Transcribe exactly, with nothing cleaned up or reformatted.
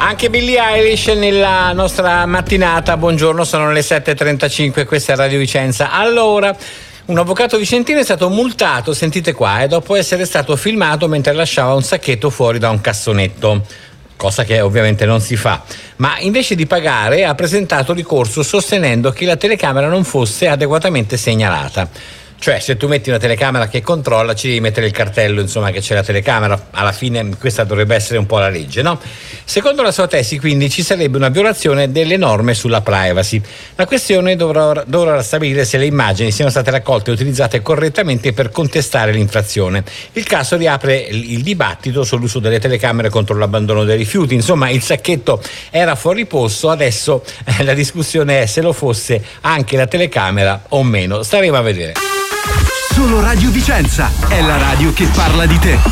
Anche Billie Eilish nella nostra mattinata. Buongiorno, sono le sette e trentacinque, questa è Radio Vicenza. Allora, un avvocato vicentino è stato multato, sentite qua, eh, dopo essere stato filmato mentre lasciava un sacchetto fuori da un cassonetto. Cosa che ovviamente non si fa, ma invece di pagare ha presentato ricorso sostenendo che la telecamera non fosse adeguatamente segnalata. Cioè, se tu metti una telecamera che controlla, ci devi mettere il cartello, insomma, che c'è la telecamera. Alla fine questa dovrebbe essere un po' la legge, no? Secondo la sua tesi, quindi, ci sarebbe una violazione delle norme sulla privacy. La questione dovrà, dovrà stabilire se le immagini siano state raccolte e utilizzate correttamente per contestare l'infrazione. Il caso riapre il, il dibattito sull'uso delle telecamere contro l'abbandono dei rifiuti. Insomma, il sacchetto era fuori posto, adesso eh, la discussione è se lo fosse anche la telecamera o meno. Staremo a vedere. Solo Radio Vicenza è la radio che parla di te.